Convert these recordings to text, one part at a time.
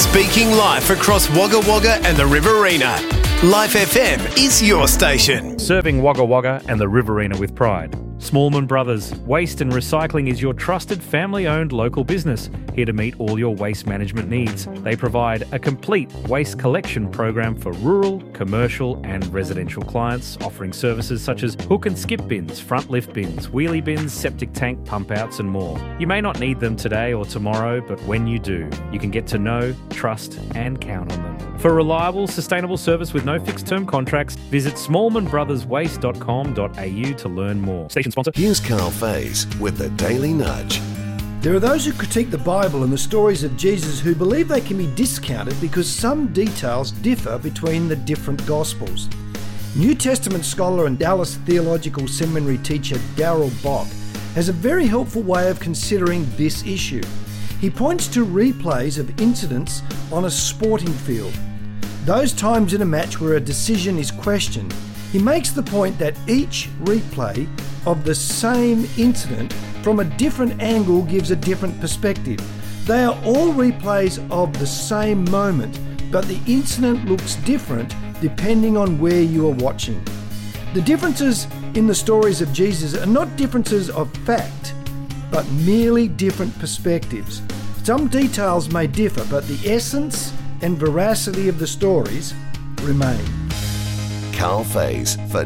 Speaking life across Wagga Wagga and the Riverina. Life FM is your station. Serving Wagga Wagga and the Riverina with pride. Smallman Brothers Waste and Recycling is your trusted family-owned local business, here to meet all your waste management needs. They provide a complete waste collection program for rural, commercial and residential clients, offering services such as hook and skip bins, front lift bins, wheelie bins, septic tank pump outs and more. You may not need them today or tomorrow, but when you do, you can get to know, trust and count on them. For reliable, sustainable service with no fixed term contracts, visit smallmanbrotherswaste.com.au to learn more. Station sponsor. Here's Carl Faze with the Daily Nudge. There are those who critique the Bible and the stories of Jesus who believe they can be discounted because some details differ between the different Gospels. New Testament scholar and Dallas Theological Seminary teacher Darrell Bock has a very helpful way of considering this issue. He points to replays of incidents on a sporting field. Those times in a match where a decision is questioned. He makes the point that each replay of the same incident from a different angle gives a different perspective. They are all replays of the same moment, but the incident looks different depending on where you are watching. The differences in the stories of Jesus are not differences of fact, but merely different perspectives. Some details may differ, but the essence and veracity of the stories remain. Carl Faze for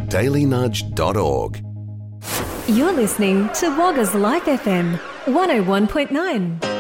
dailynudge.org. You're listening to Wagga's Life FM 101.9.